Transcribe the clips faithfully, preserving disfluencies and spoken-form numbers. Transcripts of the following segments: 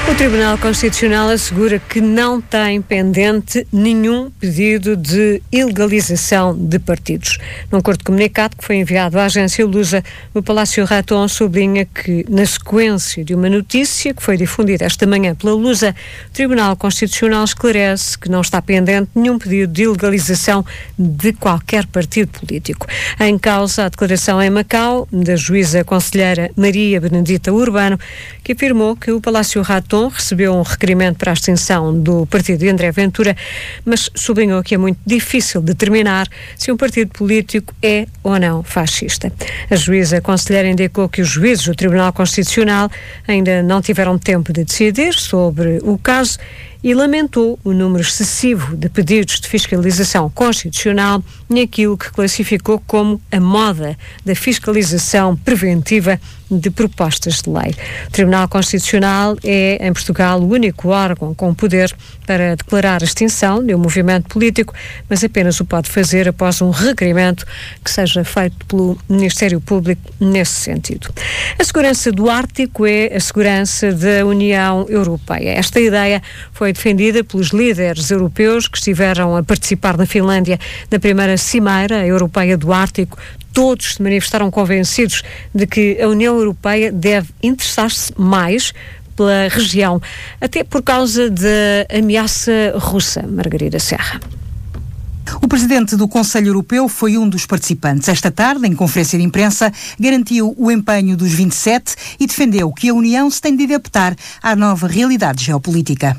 O Tribunal Constitucional assegura que não tem pendente nenhum pedido de ilegalização de partidos. Num curto comunicado que foi enviado à agência Lusa, o Palácio Raton sublinha que, na sequência de uma notícia que foi difundida esta manhã pela Lusa, o Tribunal Constitucional esclarece que não está pendente nenhum pedido de ilegalização de qualquer partido político. Em causa a declaração em Macau da juíza conselheira Maria Benedita Urbano, que afirmou que o Palácio Raton recebeu um requerimento para a extinção do partido de André Ventura, mas sublinhou que é muito difícil determinar se um partido político é ou não fascista. A juíza conselheira indicou que os juízes do Tribunal Constitucional ainda não tiveram tempo de decidir sobre o caso e lamentou o número excessivo de pedidos de fiscalização constitucional naquilo que classificou como a moda da fiscalização preventiva de propostas de lei. O Tribunal Constitucional é, em Portugal, o único órgão com poder para declarar a extinção de um movimento político, mas apenas o pode fazer após um requerimento que seja feito pelo Ministério Público nesse sentido. A segurança do Ártico é a segurança da União Europeia. Esta ideia foi defendida pelos líderes europeus que estiveram a participar na Finlândia da primeira Cimeira Europeia do Ártico. Todos se manifestaram convencidos de que a União Europeia deve interessar-se mais pela região, até por causa da ameaça russa. Margarida Serra. O presidente do Conselho Europeu foi um dos participantes. Esta tarde, em conferência de imprensa, garantiu o empenho dos vinte e sete e defendeu que a União se tem de adaptar à nova realidade geopolítica.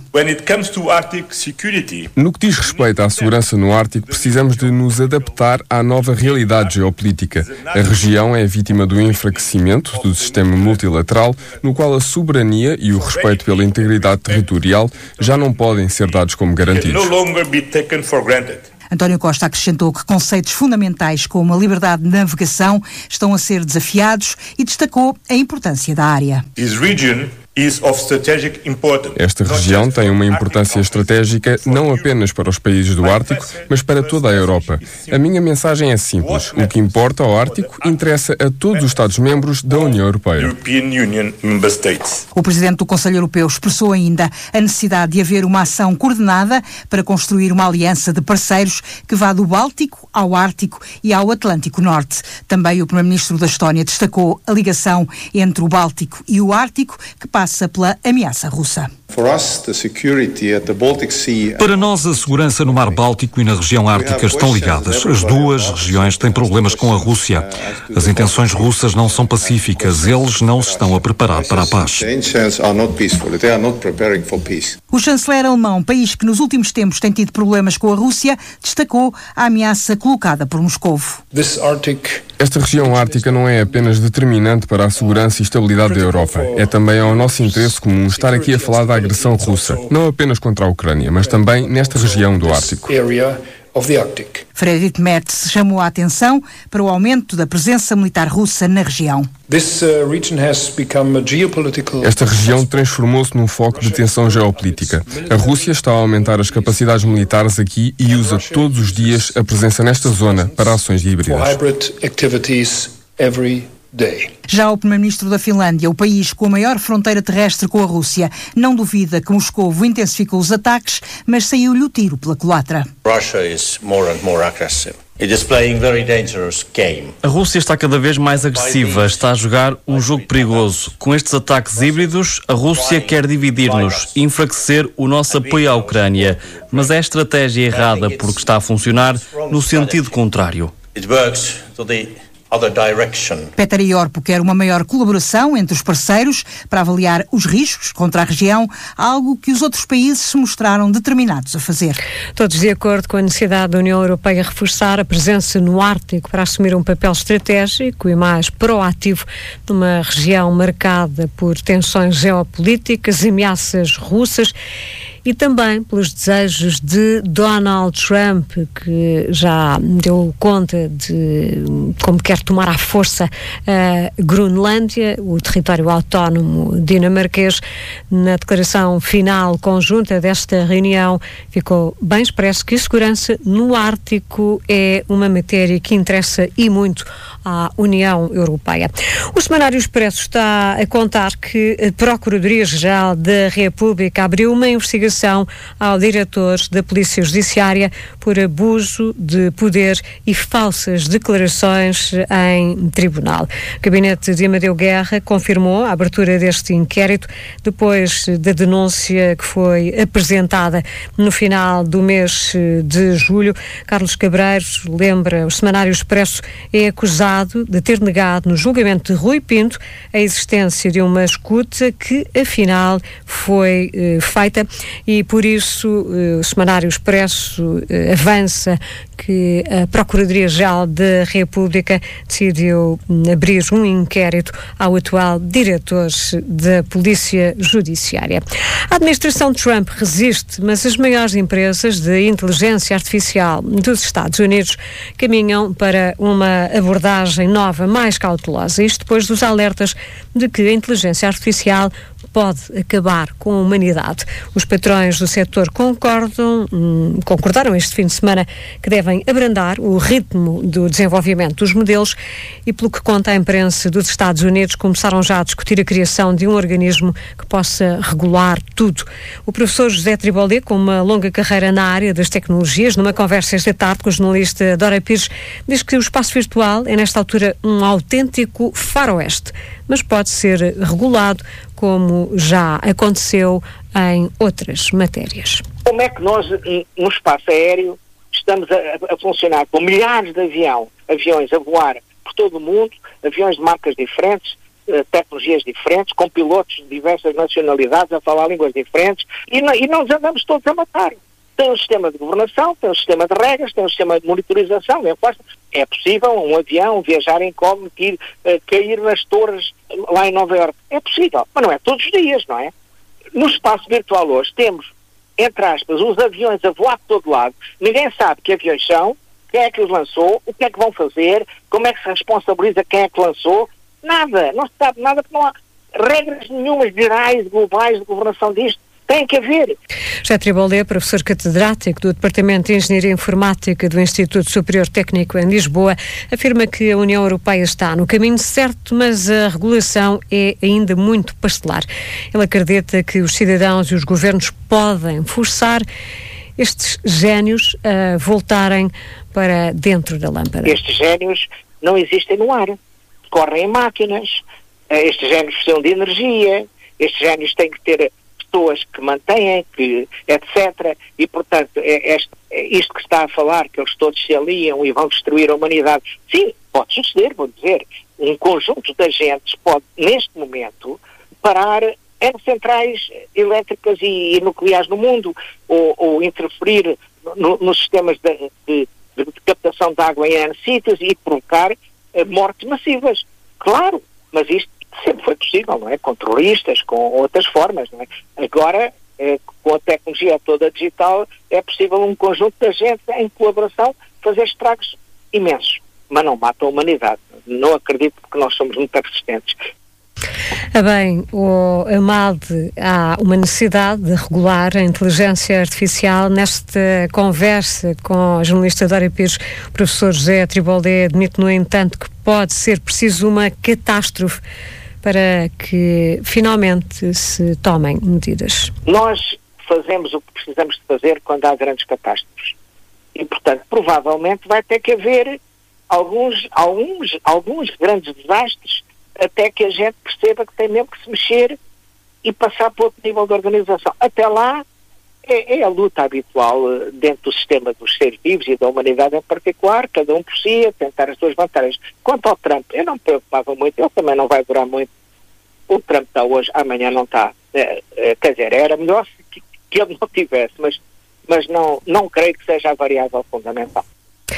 No que diz respeito à segurança no Ártico, precisamos de nos adaptar à nova realidade geopolítica. A região é vítima do enfraquecimento do sistema multilateral, no qual a soberania e o respeito pela integridade territorial já não podem ser dados como garantidos. António Costa acrescentou que conceitos fundamentais como a liberdade de navegação estão a ser desafiados e destacou a importância da área. Esta região tem uma importância estratégica não apenas para os países do Ártico, mas para toda a Europa. A minha mensagem é simples. O que importa ao Ártico interessa a todos os Estados-membros da União Europeia. O presidente do Conselho Europeu expressou ainda a necessidade de haver uma ação coordenada para construir uma aliança de parceiros que vá do Báltico ao Ártico e ao Atlântico Norte. Também o primeiro-ministro da Estónia destacou a ligação entre o Báltico e o Ártico, que passa pela ameaça russa. Para nós, a segurança no Mar Báltico e na região ártica estão ligadas. As duas regiões têm problemas com a Rússia. As intenções russas não são pacíficas. Eles não se estão a preparar para a paz. O chanceler alemão, país que nos últimos tempos tem tido problemas com a Rússia, destacou a ameaça colocada por Moscovo. Esta região ártica não é apenas determinante para a segurança e estabilidade da Europa. É também ao nosso interesse comum estar aqui a falar da agressão russa, não apenas contra a Ucrânia, mas também nesta região do Ártico. Friedrich Merz chamou a atenção para o aumento da presença militar russa na região. Esta região transformou-se num foco de tensão geopolítica. A Rússia está a aumentar as capacidades militares aqui e usa todos os dias a presença nesta zona para ações híbridas. Já o primeiro-ministro da Finlândia, o país com a maior fronteira terrestre com a Rússia, não duvida que Moscovo intensificou os ataques, mas saiu-lhe o tiro pela culatra. A Rússia está cada vez mais agressiva, está a jogar um jogo perigoso. Com estes ataques híbridos, a Rússia quer dividir-nos e enfraquecer o nosso apoio à Ucrânia, mas é a estratégia errada porque está a funcionar no sentido contrário. Peter Iorpo quer uma maior colaboração entre os parceiros para avaliar os riscos contra a região, algo que os outros países se mostraram determinados a fazer. Todos de acordo com a necessidade da União Europeia reforçar a presença no Ártico para assumir um papel estratégico e mais proativo numa região marcada por tensões geopolíticas, ameaças russas e também pelos desejos de Donald Trump, que já deu conta de como quer tomar à força a Groenlândia, o território autónomo dinamarquês. Na declaração final conjunta desta reunião ficou bem expresso que a segurança no Ártico é uma matéria que interessa e muito à União Europeia. O Semanário Expresso está a contar que a Procuradoria-Geral da República abriu uma investigação ao diretor da Polícia Judiciária por abuso de poder e falsas declarações em tribunal. O gabinete de Amadeu Guerra confirmou a abertura deste inquérito depois da denúncia que foi apresentada no final do mês de julho. Carlos Cabreiros lembra, o Semanário Expresso é acusado de ter negado no julgamento de Rui Pinto a existência de uma escuta que afinal foi eh, feita, e por isso eh, o Semanário Expresso eh, avança que a Procuradoria-Geral da República decidiu abrir um inquérito ao atual diretor da Polícia Judiciária. A administração Trump resiste, mas as maiores empresas de inteligência artificial dos Estados Unidos caminham para uma abordagem nova, mais cautelosa, isto depois dos alertas de que a inteligência artificial pode acabar com a humanidade. Os patrões do setor concordam, hum, concordaram este fim de semana que devem abrandar o ritmo do desenvolvimento dos modelos e, pelo que conta a imprensa dos Estados Unidos, começaram já a discutir a criação de um organismo que possa regular tudo. O professor José Tribolé, com uma longa carreira na área das tecnologias, numa conversa esta tarde com a jornalista Dora Pires, diz que o espaço virtual é nesta altura um autêntico faroeste, mas pode ser regulado como já aconteceu em outras matérias. Como é que nós, no espaço aéreo, estamos a, a funcionar com milhares de avião, aviões a voar por todo o mundo, aviões de marcas diferentes, uh, tecnologias diferentes, com pilotos de diversas nacionalidades a falar línguas diferentes, e não, e não nos andamos todos a matar. Tem um sistema de governação, tem um sistema de regras, tem um sistema de monitorização. É possível um avião viajar incógnito e uh, cair nas torres lá em Nova Iorque. É possível, mas não é todos os dias, não é? No espaço virtual hoje temos, entre aspas, os aviões a voar por todo lado. Ninguém sabe que aviões são, quem é que os lançou, o que é que vão fazer, como é que se responsabiliza quem é que lançou. Nada, não se sabe nada, porque não há regras nenhumas gerais, globais de governação disto. Tem que haver. José Tribolé, professor catedrático do Departamento de Engenharia Informática do Instituto Superior Técnico em Lisboa, afirma que a União Europeia está no caminho certo, mas a regulação é ainda muito pastelar. Ele acredita que os cidadãos e os governos podem forçar estes génios a voltarem para dentro da lâmpada. Estes génios não existem no ar. Correm em máquinas, estes génios precisam de energia, estes génios têm que ter pessoas que mantêm, que, etcétera. E, portanto, é, é, é isto que está a falar, que eles todos se aliam e vão destruir a humanidade. Sim, pode suceder, vou dizer. Um conjunto de agentes pode, neste momento, parar em centrais elétricas e, e nucleares no mundo, ou, ou interferir no, nos sistemas de, de, de, de captação de água em N sítios e provocar uh, mortes massivas. Claro, mas isto sempre foi possível, não é? Com terroristas, com outras formas, não é? Agora, eh, com a tecnologia toda digital, é possível um conjunto de agentes em colaboração fazer estragos imensos, mas não mata a humanidade. Não acredito, porque nós somos muito persistentes. Ah, bem, o Amalde, há uma necessidade de regular a inteligência artificial. Nesta conversa com a jornalista Dora Pires, o professor José Tribolé admite, no entanto, que pode ser preciso uma catástrofe para que finalmente se tomem medidas. Nós fazemos o que precisamos de fazer quando há grandes catástrofes. E, portanto, provavelmente vai ter que haver alguns, alguns, alguns grandes desastres até que a gente perceba que tem mesmo que se mexer e passar para outro nível de organização. Até lá, é, é a luta habitual dentro do sistema dos seres vivos e da humanidade em particular, cada um por si, a tentar as suas vantagens. Quanto ao Trump, eu não me preocupava muito, ele também não vai durar muito. O Trump está hoje, amanhã não está. É, é, quer dizer, era melhor que, que ele não tivesse, mas, mas não, não creio que seja a variável fundamental.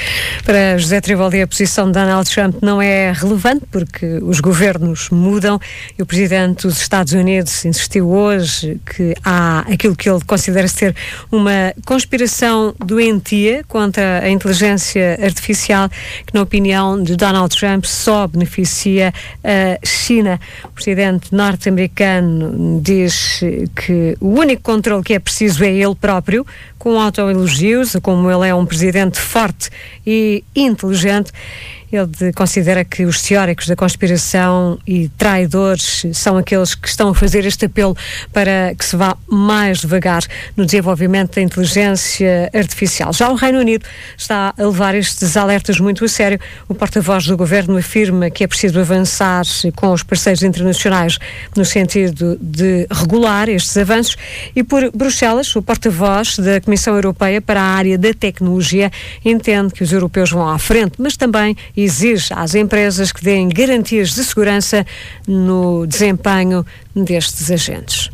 Para José Tribaldi, a posição de Donald Trump não é relevante porque os governos mudam e o presidente dos Estados Unidos insistiu hoje que há aquilo que ele considera ser uma conspiração doentia contra a inteligência artificial que, na opinião de Donald Trump, só beneficia a China. O presidente norte-americano diz que o único controle que é preciso é ele próprio, com autoelogios, como ele é um presidente forte e inteligente. Ele considera que os teóricos da conspiração e traidores são aqueles que estão a fazer este apelo para que se vá mais devagar no desenvolvimento da inteligência artificial. Já o Reino Unido está a levar estes alertas muito a sério. O porta-voz do governo afirma que é preciso avançar com os parceiros internacionais no sentido de regular estes avanços e por Bruxelas, o porta-voz da Comissão Europeia para a área da tecnologia entende que os europeus vão à frente, mas também exige às empresas que deem garantias de segurança no desempenho destes agentes.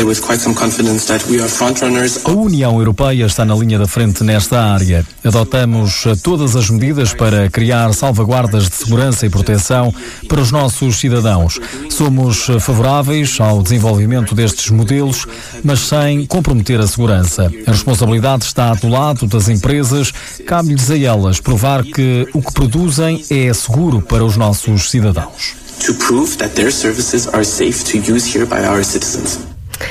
A União Europeia está na linha da frente nesta área. Adotamos todas as medidas para criar salvaguardas de segurança e proteção para os nossos cidadãos. Somos favoráveis ao desenvolvimento destes modelos, mas sem comprometer a segurança. A responsabilidade está do lado das empresas, cabe-lhes a elas provar que o que produzem é seguro para os nossos cidadãos. To prove that their services are safe to use here by our citizens.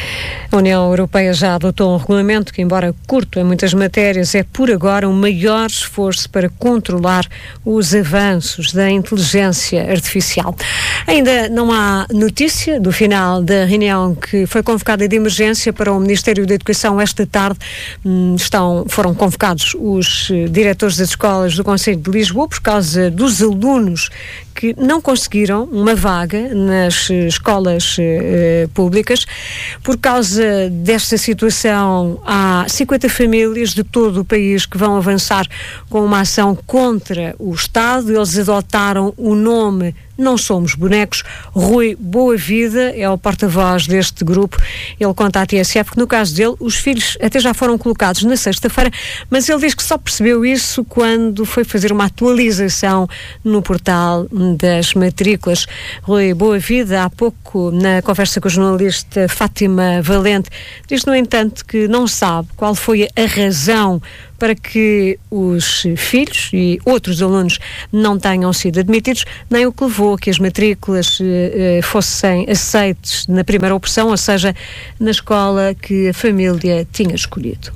A União Europeia já adotou um regulamento que, embora curto em muitas matérias, é por agora o maior esforço para controlar os avanços da inteligência artificial. Ainda não há notícia do final da reunião que foi convocada de emergência para o Ministério da Educação esta tarde. Estão, foram convocados os diretores das escolas do Conselho de Lisboa por causa dos alunos que não conseguiram uma vaga nas escolas eh, públicas. Por causa desta situação, há cinquenta famílias de todo o país que vão avançar com uma ação contra o Estado. Eles adotaram o nome Não Somos Bonecos. Rui Boa Vida é o porta-voz deste grupo. Ele conta à T S F que, no caso dele, os filhos até já foram colocados na sexta-feira, mas ele diz que só percebeu isso quando foi fazer uma atualização no portal das matrículas. Rui Boa Vida, há pouco, na conversa com a jornalista Fátima Valente, diz, no entanto, que não sabe qual foi a razão para que os filhos e outros alunos não tenham sido admitidos, nem o que levou a que as matrículas eh, fossem aceites na primeira opção, ou seja, na escola que a família tinha escolhido.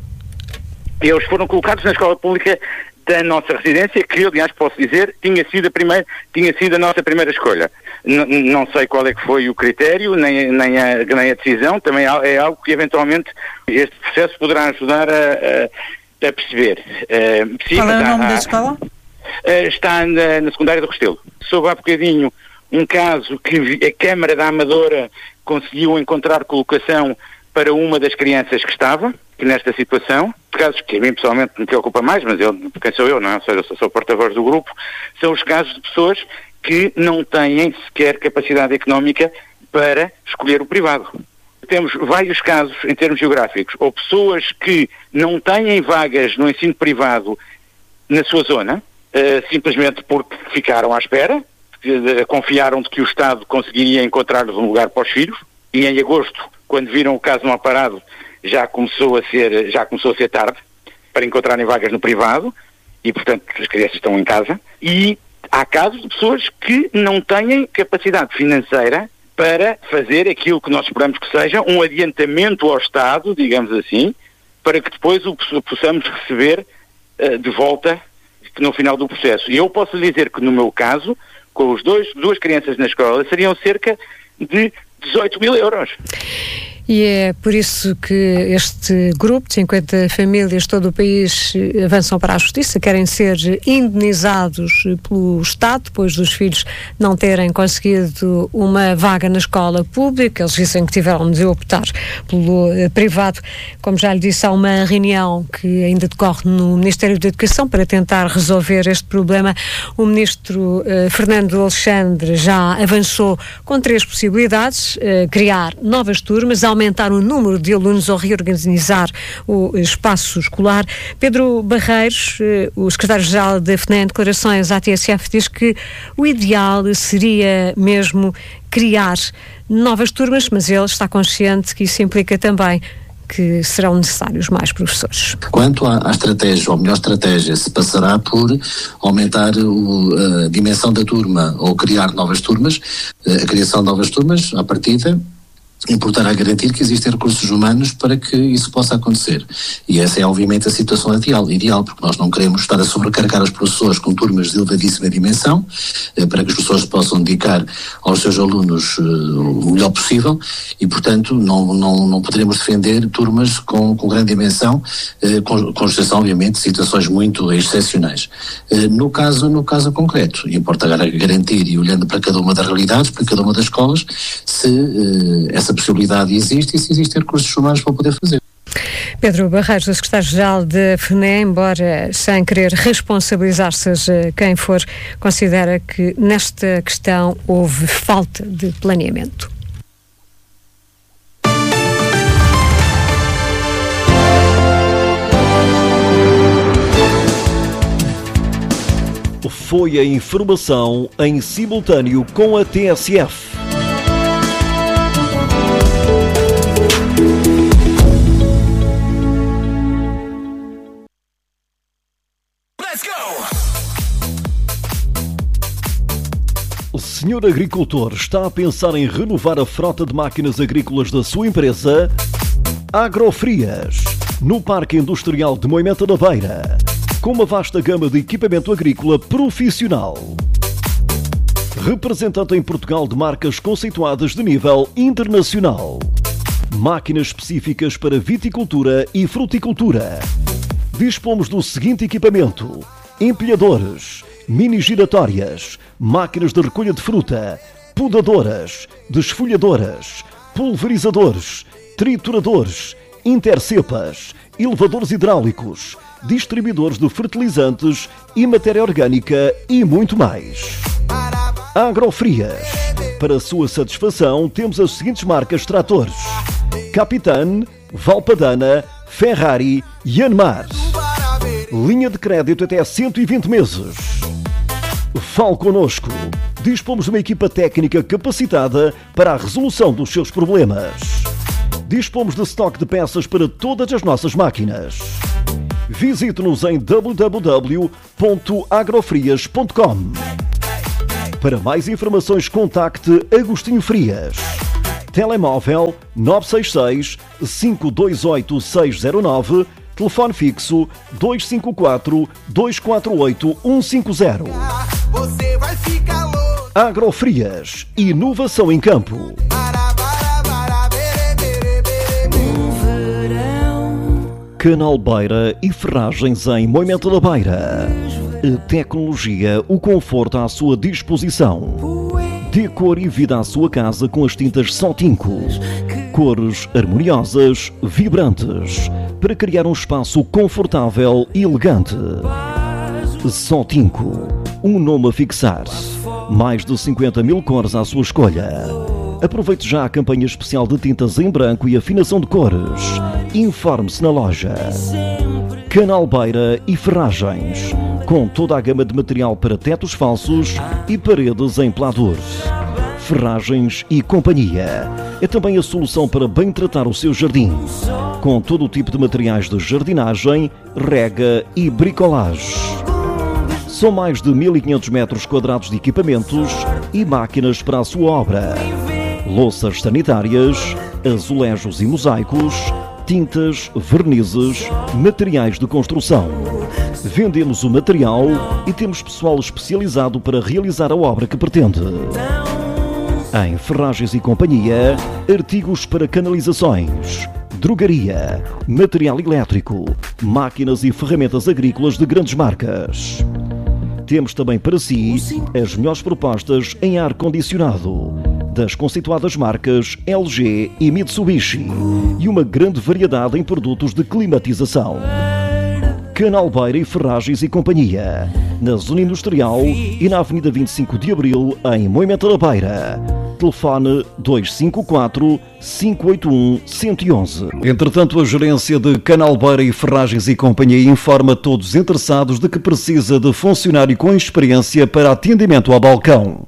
Eles foram colocados na escola pública da nossa residência, que, aliás, posso dizer, tinha sido a, primeira, tinha sido a nossa primeira escolha. N- não sei qual é que foi o critério, nem, nem, a, nem a decisão, também é algo que, eventualmente, este processo poderá ajudar a... a a perceber. Uh, sim, Qual é o nome há, da escola? Uh, está na, na secundária do Restelo. Soube há bocadinho um caso que a Câmara da Amadora conseguiu encontrar colocação para uma das crianças que estava nesta situação. Casos que a mim pessoalmente me preocupa mais, mas eu, quem sou eu, não é? Ou seja, eu sou, sou porta-voz do grupo, são os casos de pessoas que não têm sequer capacidade económica para escolher o privado. Temos vários casos em termos geográficos, ou pessoas que não têm vagas no ensino privado na sua zona, uh, simplesmente porque ficaram à espera, uh, confiaram de que o Estado conseguiria encontrar-lhes um lugar para os filhos, e em agosto, quando viram o caso mal parado, já começou a ser, já começou a ser tarde para encontrarem vagas no privado, e portanto as crianças estão em casa, e há casos de pessoas que não têm capacidade financeira para fazer aquilo que nós esperamos que seja um adiantamento ao Estado, digamos assim, para que depois o possamos receber uh, de volta no final do processo. E eu posso dizer que no meu caso, com os dois, duas crianças na escola, seriam cerca de dezoito mil euros. E é por isso que este grupo de cinquenta famílias de todo o país avançam para a Justiça, querem ser indenizados pelo Estado, depois dos filhos não terem conseguido uma vaga na escola pública. Eles dizem que tiveram de optar pelo eh, privado. Como já lhe disse, há uma reunião que ainda decorre no Ministério da Educação para tentar resolver este problema. O ministro eh, Fernando Alexandre já avançou com três possibilidades: eh, criar novas turmas, aumentar aumentar o número de alunos ou reorganizar o espaço escolar. Pedro Barreiros, o secretário-geral da F N E, em declarações à T S F, diz que o ideal seria mesmo criar novas turmas, mas ele está consciente que isso implica também que serão necessários mais professores. Quanto à, à estratégia, ou melhor estratégia, se passará por aumentar o, a dimensão da turma ou criar novas turmas, a criação de novas turmas, à partida, importará garantir que existem recursos humanos para que isso possa acontecer. E essa é obviamente a situação ideal, ideal porque nós não queremos estar a sobrecarregar os professores com turmas de elevadíssima dimensão, eh, para que os professores possam dedicar aos seus alunos eh, o melhor possível e, portanto, não, não, não poderemos defender turmas com, com grande dimensão, eh, com, com exceção, obviamente, de situações muito excepcionais. Eh, no caso, no caso concreto, importa garantir, e olhando para cada uma das realidades, para cada uma das escolas, se eh, essa possibilidade existe e se existem recursos humanos para poder fazer. Pedro Barreiros, o secretário-geral da F N E, embora sem querer responsabilizar seja quem for, considera que nesta questão houve falta de planeamento. Foi a informação em simultâneo com a T S F. O senhor agricultor está a pensar em renovar a frota de máquinas agrícolas da sua empresa? Agrofrias, no Parque Industrial de Moimenta da Beira, com uma vasta gama de equipamento agrícola profissional. Representante em Portugal de marcas conceituadas de nível internacional. Máquinas específicas para viticultura e fruticultura. Dispomos do seguinte equipamento: empilhadores, mini giratórias, máquinas de recolha de fruta, podadoras, desfolhadoras, pulverizadores, trituradores, intercepas, elevadores hidráulicos, distribuidores de fertilizantes e matéria orgânica e muito mais. Agrofrias. Para sua satisfação, temos as seguintes marcas de tratores: Capitane, Valpadana, Ferrari e Yanmar. Linha de crédito até cento e vinte meses. Fale connosco. Dispomos de uma equipa técnica capacitada para a resolução dos seus problemas. Dispomos de estoque de peças para todas as nossas máquinas. Visite-nos em w w w ponto agrofrias ponto com. Para mais informações, contacte Agostinho Frias. Telemóvel nove seis seis, cinco dois oito, seis zero nove, telefone fixo dois cinco quatro, dois quatro oito, um cinco zero. Agrofrias, inovação em campo. Canal Beira e Ferragens em Moimenta da Beira. A tecnologia, o conforto à sua disposição. Dê cor e vida à sua casa com as tintas Sotinco. Cores harmoniosas, vibrantes, para criar um espaço confortável e elegante. Sotinco, um nome a fixar. Mais de cinquenta mil cores à sua escolha. Aproveite já a campanha especial de tintas em branco e afinação de cores. Informe-se na loja. Canal Beira e Ferragens, com toda a gama de material para tetos falsos e paredes em pladur. Ferragens e Companhia é também a solução para bem tratar o seu jardim, com todo o tipo de materiais de jardinagem, rega e bricolage. São mais de mil e quinhentos metros quadrados de equipamentos e máquinas para a sua obra. Louças sanitárias, azulejos e mosaicos, tintas, vernizes, materiais de construção. Vendemos o material e temos pessoal especializado para realizar a obra que pretende. Em Ferragens e Companhia, artigos para canalizações, drogaria, material elétrico, máquinas e ferramentas agrícolas de grandes marcas. Temos também para si as melhores propostas em ar-condicionado das conceituadas marcas L G e Mitsubishi e uma grande variedade em produtos de climatização. Canal Beira e Ferragens e Companhia, na Zona Industrial e na Avenida vinte e cinco de Abril, em Moimenta da Beira. telefone dois cinco quatro, cinco oito um, um um um. Entretanto, a gerência de Canalbeira e Ferragens e Companhia informa todos os interessados de que precisa de funcionário com experiência para atendimento ao balcão.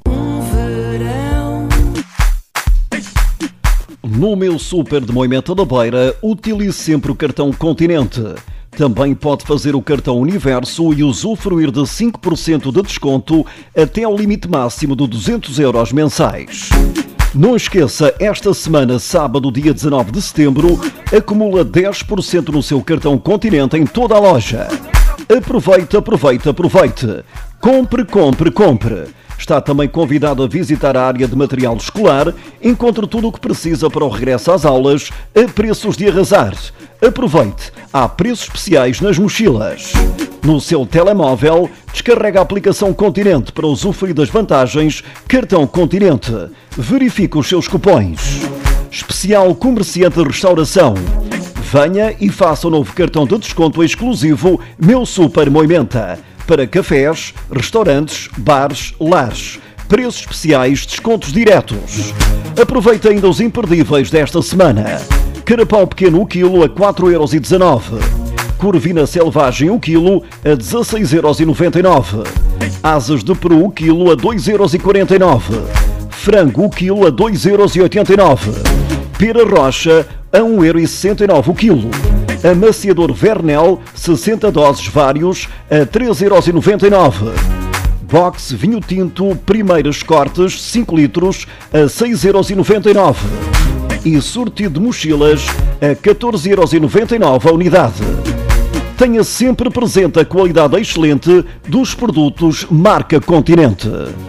No Meu Super de Moimenta da Beira, utilize sempre o cartão Continente. Também pode fazer o cartão Universo e usufruir de cinco por cento de desconto até ao limite máximo de duzentos euros mensais. Não esqueça, esta semana, sábado, dia dezanove de setembro, acumula dez por cento no seu cartão Continente em toda a loja. Aproveite, aproveite, aproveite. Compre, compre, compre. Está também convidado a visitar a área de material escolar. Encontre tudo o que precisa para o regresso às aulas a preços de arrasar. Aproveite, há preços especiais nas mochilas. No seu telemóvel, descarrega a aplicação Continente para usufruir das vantagens Cartão Continente. Verifique os seus cupons. Especial Comerciante de Restauração. Venha e faça o novo cartão de desconto exclusivo Meu Super Moimenta. Para cafés, restaurantes, bares, lares. Preços especiais, descontos diretos. Aproveite ainda os imperdíveis desta semana. Carapau pequeno o quilo a quatro euros e dezanove. Corvina selvagem o quilo a dezasseis euros e noventa e nove. Asas de peru o quilo a dois euros e quarenta e nove. Frango o quilo a dois euros e oitenta e nove. Pera rocha a um euro e sessenta e nove o quilo. Amaciador Vernel, sessenta doses vários, a três euros e noventa e nove. Box vinho tinto, primeiras cortes, cinco litros, a seis euros e noventa e nove. E sortido de mochilas, a catorze euros e noventa e nove a unidade. Tenha sempre presente a qualidade excelente dos produtos marca Continente.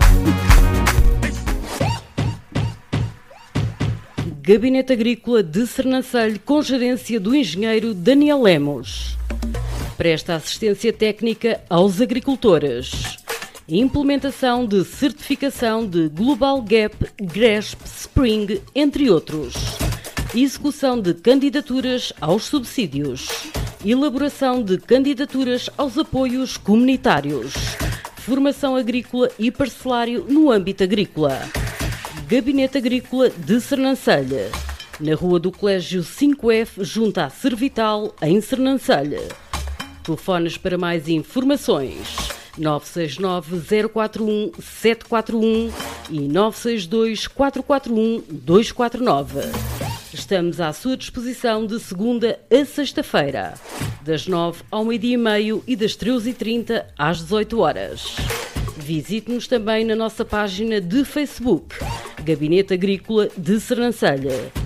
Gabinete Agrícola de Sernancelho, com gerência do engenheiro Daniel Lemos. Presta assistência técnica aos agricultores. Implementação de certificação de Global Gap, GRASP, Spring, entre outros. Execução de candidaturas aos subsídios. Elaboração de candidaturas aos apoios comunitários. Formação agrícola e parcelário no âmbito agrícola. Gabinete Agrícola de Sernancelho, na Rua do Colégio cinco F, junto à Servital, em Sernancelho. Telefones para mais informações: nove seis nove, zero quatro um, sete quatro um e nove seis dois, quatro quatro um, dois quatro nove. Estamos à sua disposição de segunda a sexta-feira, das nove ao meio-dia e meio e das treze e trinta às dezoito horas. Visite-nos também na nossa página de Facebook, Gabinete Agrícola de Sernancelho.